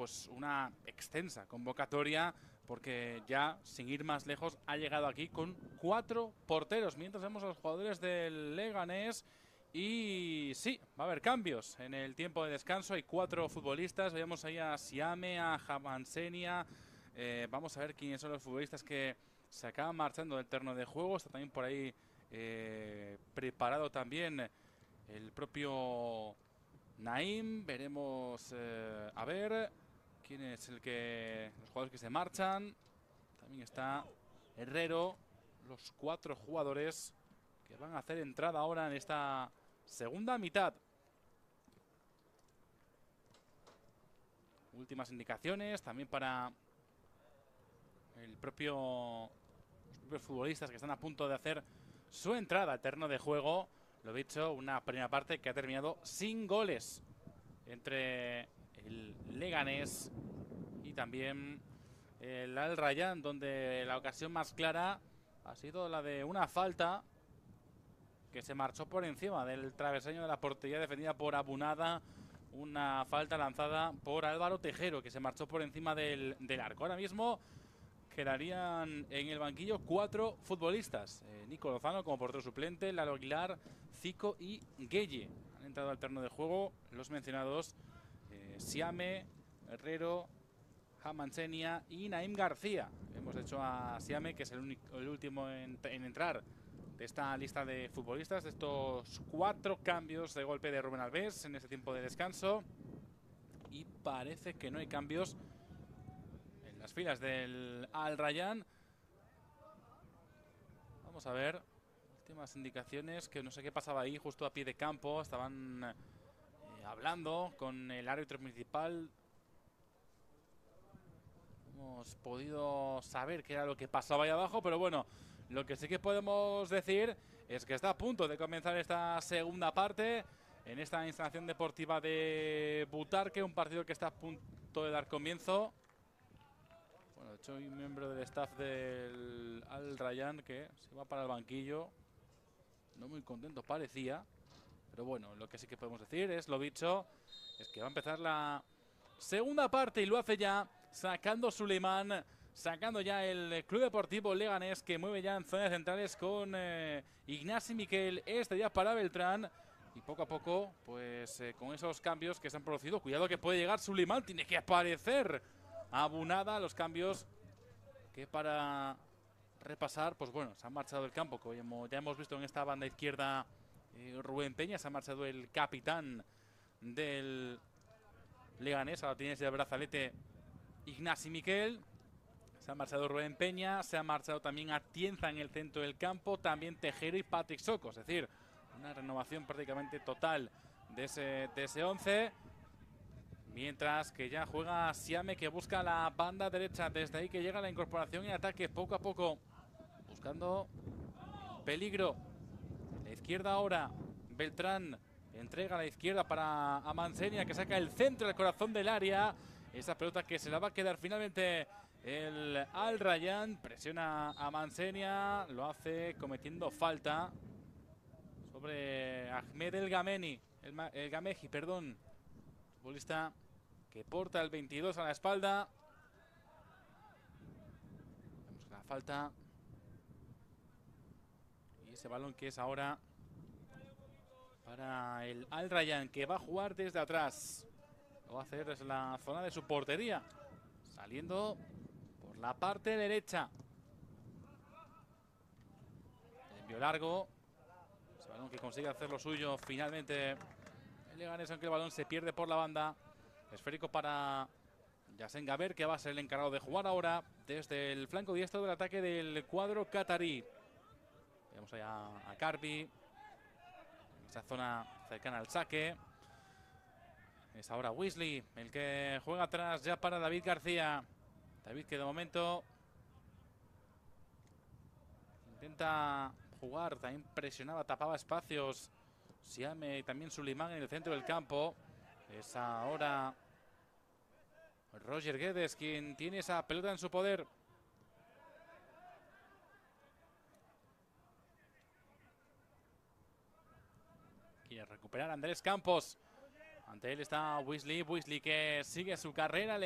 pues una extensa convocatoria, porque ya, sin ir más lejos, ha llegado aquí con 4 porteros. Mientras vemos a los jugadores del Leganés. Y sí, va a haber cambios en el tiempo de descanso. Hay 4 futbolistas. Veamos ahí a Siame, a Jamansenia. Vamos a ver quiénes son los futbolistas que se acaban marchando del terreno de juego. Está también por ahí preparado también el propio Naim. Veremos a ver quién es los jugadores que se marchan. También está Herrero. Los 4 jugadores que van a hacer entrada ahora en esta segunda mitad. Últimas indicaciones también para los propios futbolistas que están a punto de hacer su entrada al terreno de juego. Lo dicho, una primera parte que ha terminado sin goles entre el Leganés y también el Al Rayyan, donde la ocasión más clara ha sido la de una falta que se marchó por encima del travesaño de la portería defendida por Abunada. Una falta lanzada por Álvaro Tejero, que se marchó por encima del arco. Ahora mismo quedarían en el banquillo 4 futbolistas. Nico Lozano como portero suplente, Lalo Aguilar, Zico y Gueye. Han entrado al terreno de juego los mencionados Siame, Herrero, Jamansenia y Naim García. Hemos hecho a Siame, que es el último en entrar de esta lista de futbolistas, de estos 4 cambios de golpe de Rubén Alves en este tiempo de descanso. Y parece que no hay cambios en las filas del Al Rayyan. Vamos a ver últimas indicaciones, que no sé qué pasaba ahí justo a pie de campo. Estaban hablando con el árbitro principal. Hemos podido saber qué era lo que pasaba ahí abajo, pero bueno, lo que sí que podemos decir es que está a punto de comenzar esta segunda parte en esta instalación deportiva de Butarque, un partido que está a punto de dar comienzo. Bueno, de hecho hay un miembro del staff del Al Rayyan que se va para el banquillo, no muy contento parecía, pero bueno, lo que sí que podemos decir es, lo dicho, es que va a empezar la segunda parte y lo hace ya sacando Suleiman, sacando ya el Club Deportivo Leganés, que mueve ya en zonas centrales con Ignasi Miquel. Este ya para Beltrán. Y poco a poco, pues con esos cambios que se han producido, cuidado que puede llegar Suleiman, tiene que aparecer Abunada. Los cambios que, para repasar, pues bueno, se han marchado del campo, como ya hemos visto en esta banda izquierda, Rubén Peña. Se ha marchado el capitán del Leganés, ahora tiene ese brazalete Ignasi Miquel. Se ha marchado Rubén Peña, se ha marchado también Atienza en el centro del campo, también Tejero y Patrick Soco, es decir, una renovación prácticamente total de ese 11. Mientras que ya juega Siame, que busca la banda derecha, desde ahí que llega la incorporación y ataque poco a poco, buscando peligro. La izquierda ahora, Beltrán entrega a la izquierda para Amansenia, que saca el centro del corazón del área. Esa pelota que se la va a quedar finalmente el Al Rayyan. Presiona a Amansenia, lo hace cometiendo falta sobre Ahmed El Gameji, perdón. Futbolista que porta el 22 a la espalda. Vemos la falta. Y ese balón que es ahora para el Al Rayyan, que va a jugar desde atrás. Lo va a hacer desde la zona de su portería, saliendo por la parte derecha. El envío largo. Ese balón que consigue hacer lo suyo finalmente el Leganés, aunque el balón se pierde por la banda. Esférico para Yasen Gaber, que va a ser el encargado de jugar ahora desde el flanco diestro del ataque del cuadro catarí. Vemos allá a Carpi en esa zona cercana al saque. Es ahora Weasley el que juega atrás ya para David García. David, que de momento intenta jugar, también presionaba, tapaba espacios. Siame y también Suleiman en el centro del campo. Es ahora Roger Guedes quien tiene esa pelota en su poder. Quiere recuperar Andrés Campos. Ante él está Weasley que sigue su carrera.